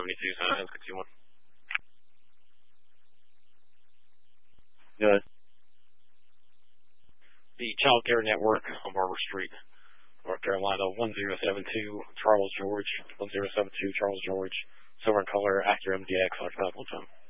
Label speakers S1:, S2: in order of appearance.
S1: San Jose 61.
S2: Good.
S1: The Child Care Network on Barber Street, North Carolina, 1072 Charles George, 1072 Charles George, silver in color, Acura MDX, electronic time.